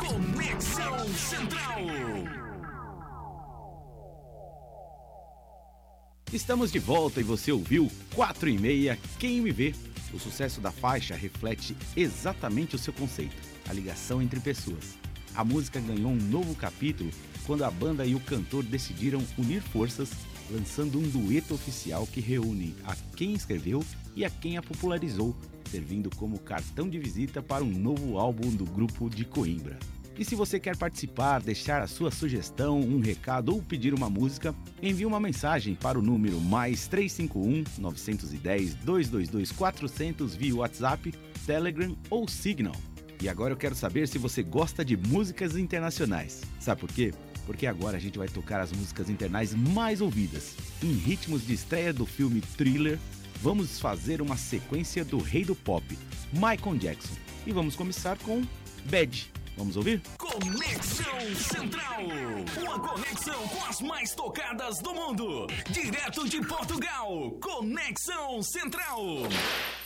Conexão Central. Estamos de volta e você ouviu 4h30 Quem Me Vê. O sucesso da faixa reflete exatamente o seu conceito, a ligação entre pessoas. A música ganhou um novo capítulo quando a banda e o cantor decidiram unir forças, lançando um dueto oficial que reúne a quem escreveu e a quem a popularizou, servindo como cartão de visita para um novo álbum do grupo de Coimbra. E se você quer participar, deixar a sua sugestão, um recado ou pedir uma música, envie uma mensagem para o número +351 910 222 400 via WhatsApp, Telegram ou Signal. E agora eu quero saber se você gosta de músicas internacionais. Sabe por quê? Porque agora a gente vai tocar as músicas internais mais ouvidas. Em ritmos de estreia do filme Thriller, vamos fazer uma sequência do rei do pop, Michael Jackson. E vamos começar com Bad. Vamos ouvir? Conexão Central. Uma conexão com as mais tocadas do mundo. Direto de Portugal. Conexão Central.